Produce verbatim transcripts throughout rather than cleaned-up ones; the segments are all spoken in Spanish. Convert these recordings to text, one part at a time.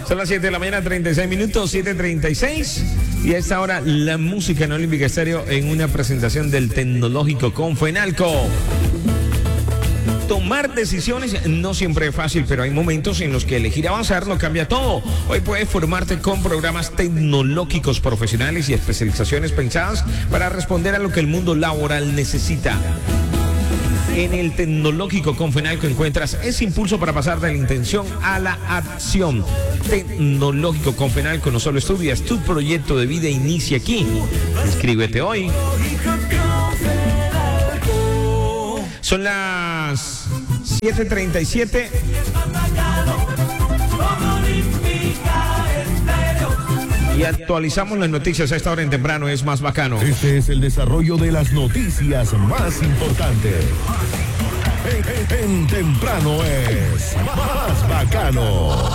Son las siete de la mañana, treinta y seis minutos, siete treinta y seis. Y a esta hora, la música en Olímpica Estéreo en una presentación del Tecnológico con Fenalco. Tomar decisiones no siempre es fácil, pero hay momentos en los que elegir avanzar lo cambia todo. Hoy puedes formarte con programas tecnológicos profesionales y especializaciones pensadas para responder a lo que el mundo laboral necesita. En el Tecnológico con Fenalco encuentras ese impulso para pasar de la intención a la acción. Tecnológico con Fenalco, no solo estudias, tu proyecto de vida inicia aquí. Inscríbete hoy. Son las siete treinta y siete. Y actualizamos las noticias a esta hora en temprano, es más bacano. Este es el desarrollo de las noticias más importantes. En, en, en temprano es más bacano.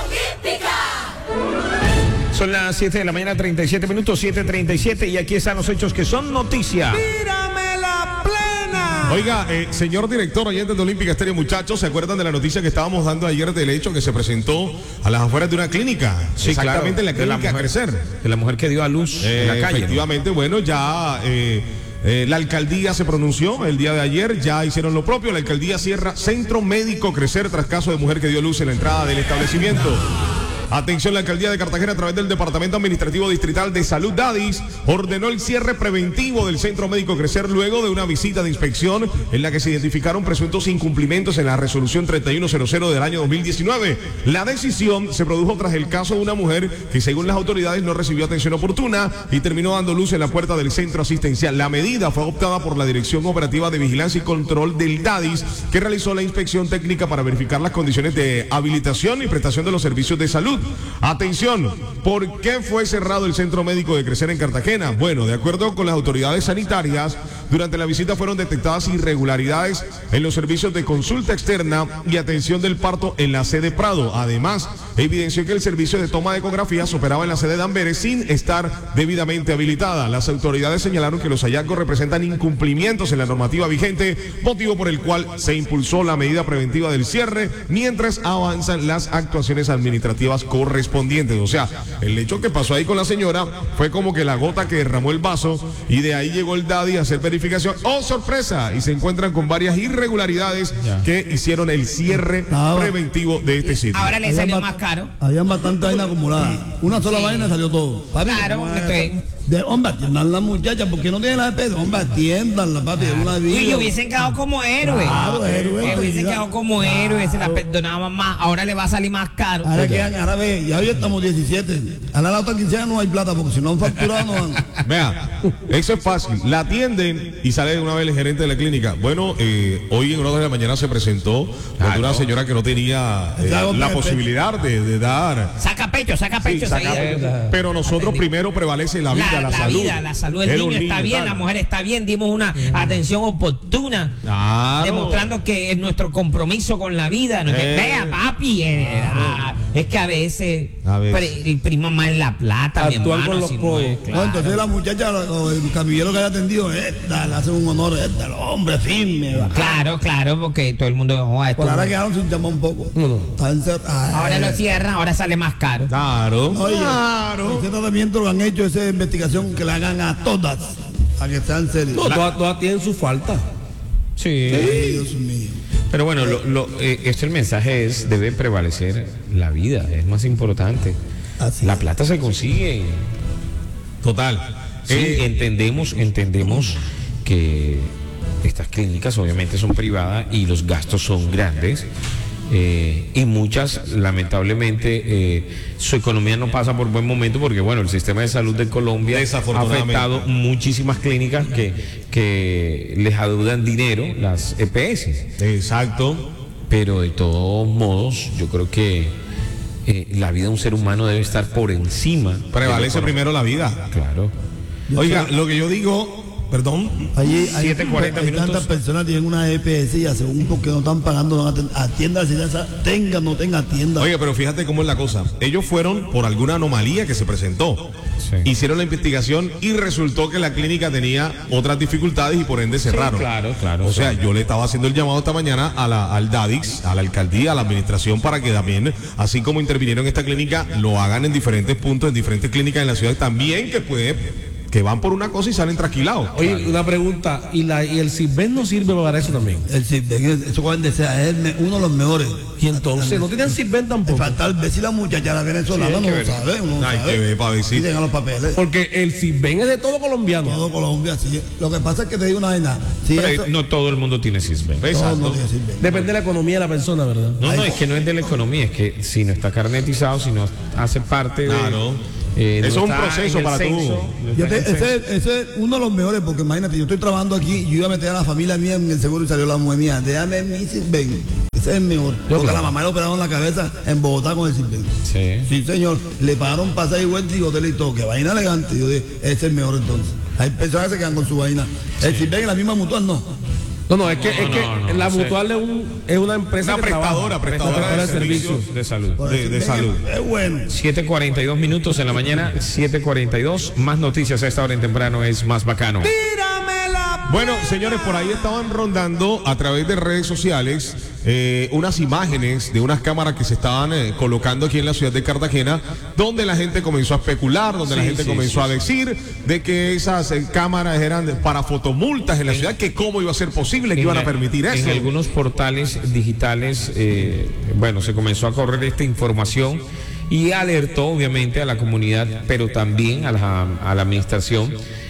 Son las siete de la mañana, treinta y siete minutos, siete treinta y siete, y aquí están los hechos que son noticia. ¡Tírame la plena! Oiga, eh, señor director, oyentes de Olímpica Estéreo, muchachos, ¿se acuerdan de la noticia que estábamos dando ayer del hecho que se presentó a las afueras de una clínica? Sí, exactamente, claro, en la clínica de la mujer, Crecer. De la mujer que dio a luz Eh, en la calle. Efectivamente, ¿no? Bueno, ya eh, eh, la alcaldía se pronunció el día de ayer, ya hicieron lo propio. La alcaldía cierra Centro Médico Crecer tras caso de mujer que dio a luz en la entrada del establecimiento. Atención, la alcaldía de Cartagena, a través del Departamento Administrativo Distrital de Salud DADIS, ordenó el cierre preventivo del Centro Médico Crecer luego de una visita de inspección en la que se identificaron presuntos incumplimientos en la resolución treinta y uno cero cero del año dos mil diecinueve. La decisión se produjo tras el caso de una mujer que, según las autoridades, no recibió atención oportuna y terminó dando luz en la puerta del centro asistencial. La medida fue adoptada por la Dirección Operativa de Vigilancia y Control del DADIS, que realizó la inspección técnica para verificar las condiciones de habilitación y prestación de los servicios de salud. Atención, ¿por qué fue cerrado el Centro Médico de Crecer en Cartagena? Bueno, de acuerdo con las autoridades sanitarias, durante la visita fueron detectadas irregularidades en los servicios de consulta externa y atención del parto en la sede Prado. Además, evidenció que el servicio de toma de ecografías operaba en la sede de Amberes sin estar debidamente habilitada. Las autoridades señalaron que los hallazgos representan incumplimientos en la normativa vigente, motivo por el cual se impulsó la medida preventiva del cierre mientras avanzan las actuaciones administrativas correspondientes. O sea, el hecho que pasó ahí con la señora fue como que la gota que derramó el vaso, y de ahí llegó el DADI a hacer verificación. ¡Oh, sorpresa! Y se encuentran con varias irregularidades ya. que hicieron el cierre Estaba. preventivo de este sitio. Ahora le salió más caro. Habían bastante vaina acumulada. Una sola sí. vaina salió todo. Papi, claro, de, hombre, atiendan las muchachas, porque no tienen la de pedo. Hombre, atiendan las papi, una vida. Y hubiesen quedado como héroes. Claro, héroes. Eh, hubiesen quedado como héroes, se las perdonaban más. Ahora le va a salir más caro. Ahora que ahora ve, ya hoy estamos diecisiete. A la otra quincena no hay plata, porque si no han facturado no van. Vea, eso es fácil. La atienden y sale de una vez el gerente de la clínica. Bueno, eh, hoy en horas de la mañana se presentó claro. una señora que no tenía eh, la posibilidad de, de dar. Saca pecho, saca pecho. Sí, saca pecho. Pero nosotros Atendido. primero prevalece la vida. La, la, la salud. Vida, la salud del niño, niño está bien, tal. La mujer está bien, dimos una mm. atención oportuna, claro. demostrando que es nuestro compromiso con la vida. No es que, eh. vea, papi, eh, ah, es que a veces, a veces. Pre, prima más en la plata, mi hermano, con los si no es, claro. no, entonces la muchacha o el camillero que haya atendido, esta, le hace un honor, esta, el hombre firme. Bacán. Claro, claro, porque todo el mundo oh, por ahora quedaron sin llamar un poco. No, no. Ahora lo cierran, ahora sale más caro. Claro. Oye, claro. Ese tratamiento lo han hecho, esa investigación que la hagan a todas, a que sean serias. No, todas, todas tienen su falta. Sí. Sí, Dios mío. Pero bueno, lo, lo, eh, este el mensaje es, debe prevalecer la vida, es más importante. Así la plata se consigue. Total. Sí, eh, entendemos, entendemos que estas clínicas obviamente son privadas y los gastos son grandes. Eh, y muchas, lamentablemente, eh, su economía no pasa por buen momento porque, bueno, el sistema de salud de Colombia ha afectado muchísimas clínicas que, que les adeudan dinero, las E P S. Exacto. Pero de todos modos, yo creo que eh, la vida de un ser humano debe estar por encima. Prevalece primero la vida. Claro. Oiga, lo que yo digo... Perdón. Allí hay, siete cuarenta hay minutos. tantas personas tienen una E P S y según porque no están pagando, no atienden, atienda si esa tenga, no tenga tienda. Oye, pero fíjate cómo es la cosa. Ellos fueron por alguna anomalía que se presentó. Sí. Hicieron la investigación y resultó que la clínica tenía otras dificultades y por ende cerraron. Sí, claro, claro. O sea, yo le estaba haciendo el llamado esta mañana a la, al DADIX, a la alcaldía, a la administración, para que también, así como intervinieron en esta clínica, lo hagan en diferentes puntos, en diferentes clínicas en la ciudad también, que puede... que van por una cosa y salen tranquilados. Oye, claro. Una pregunta, ¿y, la, y el Sisbén no sirve para eso también? El Sisbén, eso cuando sea, es uno de los mejores. Y entonces, ¿no tienen Sisbén tampoco? Falta ver si la muchacha la venezolana sí, no lo sabe, uno no hay sabe. que ver para ver si tengan los papeles. Porque el Sisbén es de todo colombiano. Todo Colombia, sí. Lo que pasa es que te digo una vaina. Si Pero eso, no todo el mundo tiene Sisbén. Exacto. No tiene Sisbén. Depende de la economía de la persona, ¿verdad? No, Ay, no, es que no es de la economía, es que si no está carnetizado, si no hace parte claro. de... Eh, eso no es un proceso para censo, tú. No yo te, ese, ese, ese es uno de los mejores, porque imagínate, yo estoy trabajando aquí, yo iba a meter a la familia mía en el seguro y salió la mujer mía. Déjame mi Sisbén. Ese es el mejor. Yo, porque claro. La mamá le operaron la cabeza en Bogotá con el Sisbén. Sí. Sí, señor. Le pagaron pasaje y vuelta y hotel y todo. Que vaina elegante. Yo dije, ese es el mejor entonces. Hay personas que se quedan con su vaina. Sí. El Sisbén en la misma mutual no. No, no, es que, no, es que no, no, la sí. mutual es, un, es una empresa una que prestadora, trabaja, prestadora, prestadora de, de servicios, servicios de salud. De, de salud. Es, es bueno. siete cuarenta y dos minutos en la mañana, siete cuarenta y dos. Más noticias a esta hora en temprano es más bacano. Bueno, señores, por ahí estaban rondando a través de redes sociales eh, unas imágenes de unas cámaras que se estaban eh, colocando aquí en la ciudad de Cartagena, donde la gente comenzó a especular, donde sí, la gente sí, comenzó sí, a decir de que esas eh, cámaras eran para fotomultas en la ciudad, que cómo iba a ser posible que iban a permitir eso. En algunos portales digitales, eh, bueno, se comenzó a correr esta información y alertó obviamente a la comunidad, pero también a la, a la administración.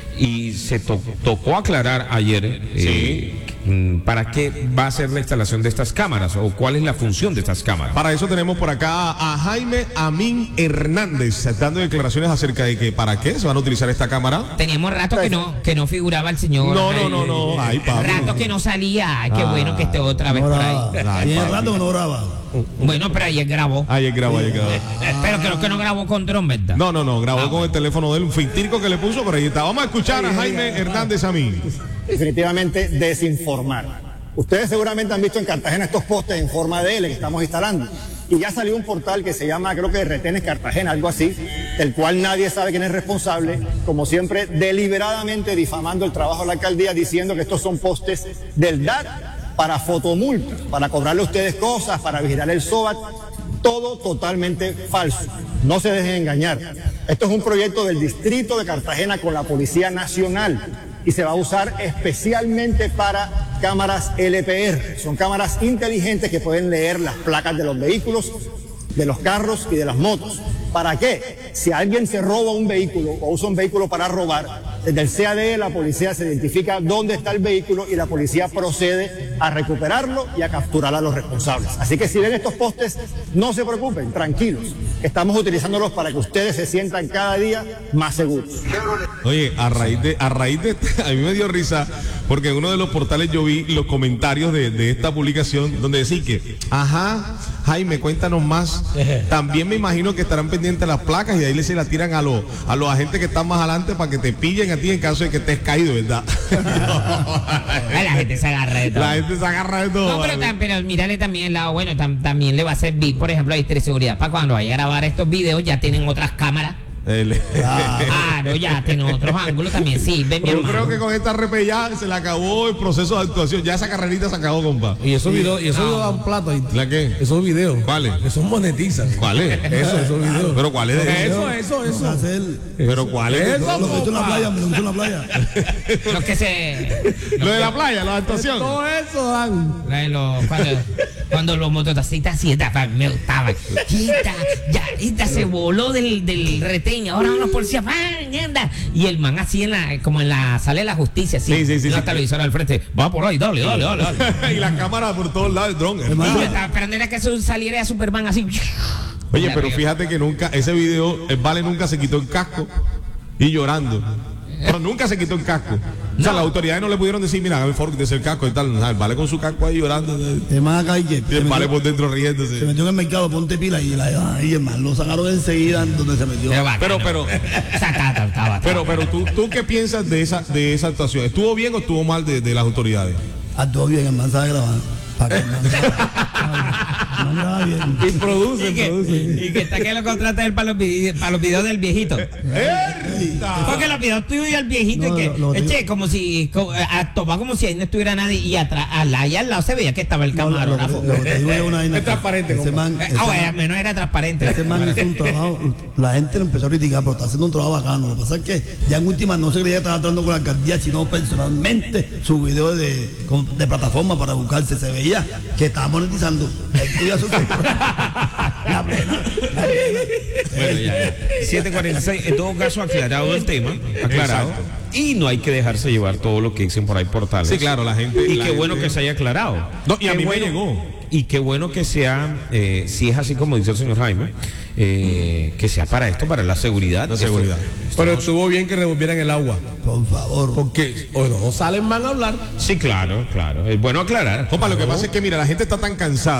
Y se to tocó aclarar ayer eh, sí. para qué va a ser la instalación de estas cámaras o cuál es la función de estas cámaras. Para eso tenemos por acá a Jaime Amín Hernández dando declaraciones acerca de que para qué se van a utilizar esta cámara. Teníamos rato que no que no figuraba el señor. No, no, no, no. Ay, rato que no salía. Ay, qué ah, bueno que esté otra vez no por ahí. Tiene rato que no graba. Bueno, pero ayer grabó. Ayer grabó, ayer grabó. Pero creo que no grabó con dron, ¿verdad? No, no, no, grabó ah, con bueno. el teléfono de él, un fintirco que le puso, pero ahí está. Vamos a escuchar a Jaime Hernández Amín. Definitivamente desinformar. Ustedes seguramente han visto en Cartagena estos postes en forma de L que estamos instalando. Y ya salió un portal que se llama, creo que Retenes Cartagena, algo así, del cual nadie sabe quién es responsable, como siempre, deliberadamente difamando el trabajo de la alcaldía, diciendo que estos son postes del D A T para fotomultas, para cobrarle a ustedes cosas, para vigilar el SOAT, todo totalmente falso. No se dejen engañar. Esto es un proyecto del Distrito de Cartagena con la Policía Nacional y se va a usar especialmente para cámaras L P R. Son cámaras inteligentes que pueden leer las placas de los vehículos, de los carros y de las motos. ¿Para qué? Si alguien se roba un vehículo o usa un vehículo para robar, desde el C A D la policía se identifica dónde está el vehículo y la policía procede a recuperarlo y a capturar a los responsables. Así que si ven estos postes, no se preocupen, tranquilos. Estamos utilizándolos para que ustedes se sientan cada día más seguros. Oye, a raíz de, a raíz de, a mí me dio risa porque en uno de los portales yo vi los comentarios de, de esta publicación donde decía que, ajá, Jaime, cuéntanos más. También me imagino que estarán pendientes las placas y ahí le se la tiran a los, a los agentes que están más adelante para que te pillen a ti en caso de que estés caído, ¿verdad? La gente se agarra de todo. La gente se agarra de todo. No, pero, tam, pero mírale también el lado bueno, tam, también le va a servir, por ejemplo, a Distrito de Seguridad. Para cuando vaya a grabar estos videos ya tienen otras cámaras. El... Claro, ya tienen otros ángulos también, sí. Ven, Pero creo que con esta R P ya se le acabó el proceso de actuación. Ya esa carrerita se acabó, compa. Y esos videos, y esos videos dan plata. ¿La qué? Esos videos. ¿Cuáles? Esos monetizan. ¿Cuáles? Eso, esos videos. ¿Pero cuáles de eso? Eso, eso, eso. ¿Pero cuáles? Eso, lo que hizo en la playa, lo que hizo en la playa. Los que se... Lo de la playa, la actuación. Todo eso, Dan. Los, cuando, cuando los mototaxistas sí estaban, me gustaban. Quita, ya, esta se voló del, del retén. Ahora vamos por anda. Y el man así en la, como en la sala de la justicia, así, sí, sí, sí, la sí. televisora al frente, va por ahí, dale, dale, dale, dale. Y la cámara por todos lados, el dron. Y yo estaba esperando era que saliera a Superman así. Oye, pero fíjate que nunca, ese video, el Vale nunca se quitó el casco y llorando. Pero nunca se quitó el casco. O sea, No. las autoridades no le pudieron decir, mira, hágame el favor, quítese el casco y tal. O sea, el vale con su casco ahí llorando. El man acá y que Y se el vale metió, por dentro se riéndose. metió en el mercado, ponte pila y la y el man lo sacaron enseguida donde se metió. Pero, Pero, pero, Sacata, estaba. pero, pero, ¿tú, ¿tú qué piensas de esa, de esa actuación? ¿Estuvo bien o estuvo mal de, de las autoridades? Actuó bien, el man sabe grabar. Para que el man el man graba bien. Y produce, Y que, produce. y que está que lo contrata él para los, vide- para los videos del viejito. Porque los videos tuyos y el viejito, No, y que, lo- lo- eche, como si, como, eh, toma como si ahí no estuviera nadie, y atrás, al, allá al lado se veía que estaba el No, lo- lo, camarógrafo. que- lo que te digo es una vaina. Es transparente, Ese man, Eh, ese Ah, bueno, man- al menos era transparente. Ese man hizo un trabajo, la gente lo empezó a criticar, pero está haciendo un trabajo bacano. Lo que pasa es que ya en última no se creía que estaba tratando con la alcaldía, sino personalmente su video de, con- de plataforma para buscarse. Se veía que estaba monetizando. Él tuvo su- la plena, la plena. Bueno, ya, ya. siete cuarenta y seis, en todo caso aclarado el tema, aclarado. Exacto. Y no hay que dejarse llevar todo lo que dicen por ahí portales. Sí, claro, la gente. Y la qué bueno gente- que se haya aclarado. No, y a Qué mí me bueno- llegó. Y qué bueno que sea, eh, si es así como dice el señor Jaime, eh, que sea para esto, para la seguridad. La seguridad. Pero estuvo bien que revolvieran el agua. Por favor. Porque o no salen van a hablar. Sí, claro, claro. Es bueno aclarar. Compa, lo que pasa es que, mira, la gente está tan cansada.